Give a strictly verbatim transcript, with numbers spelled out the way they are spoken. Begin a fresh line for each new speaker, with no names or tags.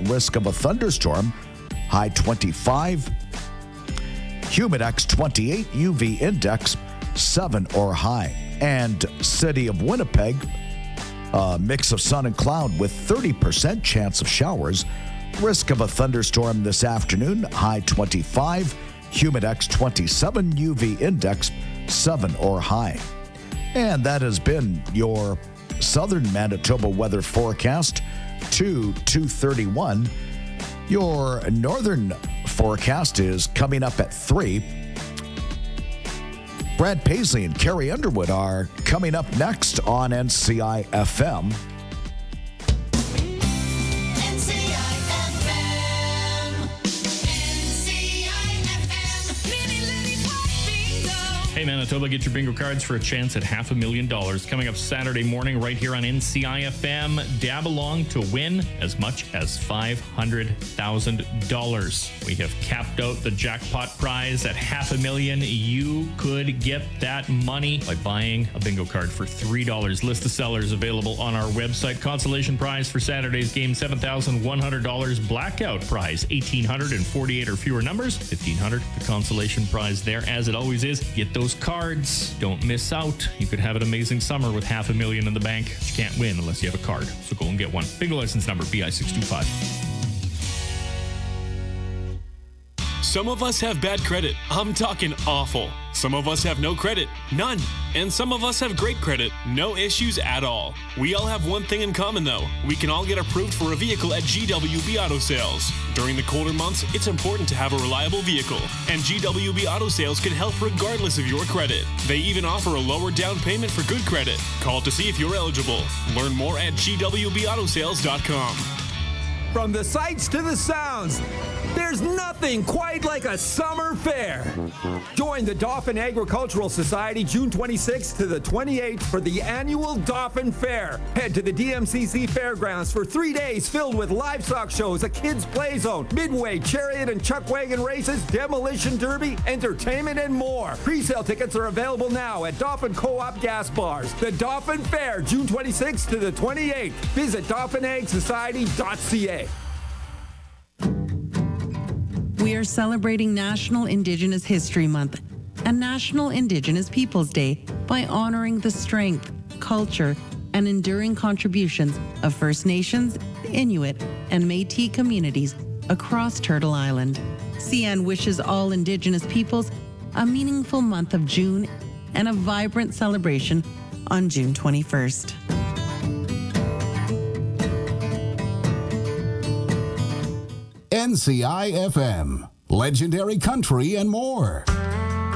risk of a thunderstorm, high twenty-five. Humidex twenty-eight, U V index seven or high. And City of Winnipeg, a mix of sun and cloud with thirty percent chance of showers. Risk of a thunderstorm this afternoon, high twenty-five. Humidex twenty-seven, U V index seven or high. And that has been your Southern Manitoba weather forecast to two thirty-one. Your northern forecast is coming up at three. Brad Paisley and Carrie Underwood are coming up next on N C I F M.
Hey Manitoba, get your bingo cards for a chance at half a million dollars. Coming up Saturday morning right here on N C I F M. Dab along to win as much as five hundred thousand dollars. We have capped out the jackpot prize at half a million. You could get that money by buying a bingo card for three dollars. List of sellers available on our website. Consolation prize for Saturday's game, seven thousand one hundred dollars. Blackout prize, one thousand eight hundred forty-eight or fewer numbers, fifteen hundred dollars. The consolation prize there, as it always is. Get those cards. Don't miss out. You could have an amazing summer with half a million in the bank. You can't win unless you have a card. So go and get one. Bingo license number B I six two five.
Some of us have bad credit. I'm talking awful. Some of us have no credit. None. And some of us have great credit. No issues at all. We all have one thing in common though. We can all get approved for a vehicle at G W B Auto Sales. During the colder months, it's important to have a reliable vehicle. And G W B Auto Sales can help regardless of your credit. They even offer a lower down payment for good credit. Call to see if you're eligible. Learn more at G W B auto sales dot com.
From the sights to the sounds, there's nothing quite like a summer fair. Join the Dauphin Agricultural Society June twenty-sixth to the twenty-eighth for the annual Dauphin Fair. Head to the D M C C Fairgrounds for three days filled with livestock shows, a kids' play zone, midway, chariot and chuck wagon races, demolition derby, entertainment, and more. Pre-sale tickets are available now at Dauphin Co-op gas bars. The Dauphin Fair, June twenty-sixth to the twenty-eighth. Visit dauphin ag society dot c a.
We are celebrating National Indigenous History Month and National Indigenous Peoples Day by honoring the strength, culture, and enduring contributions of First Nations, Inuit, and Métis communities across Turtle Island. C N wishes all Indigenous peoples a meaningful month of June and a vibrant celebration on June twenty-first.
N C I F M, legendary country and more.